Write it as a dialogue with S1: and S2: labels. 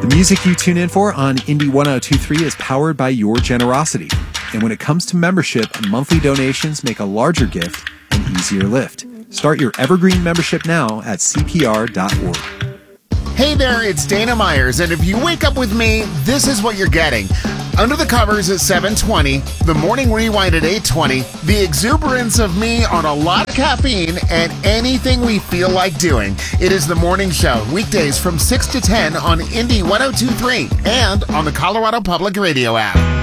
S1: The music you tune in for on Indie 1023 is powered by your generosity. And when it comes to membership, monthly donations make a larger gift an easier lift. Start your Evergreen membership now at CPR.org.
S2: Hey there, it's Dana Myers, and if you wake up with me, this is what you're getting. Under the Covers at 7:20, the Morning Rewind at 8:20, the exuberance of me on a lot of caffeine, and anything we feel like doing. It is The Morning Show, weekdays from 6 to 10 on Indie 1023 and on the Colorado Public Radio app.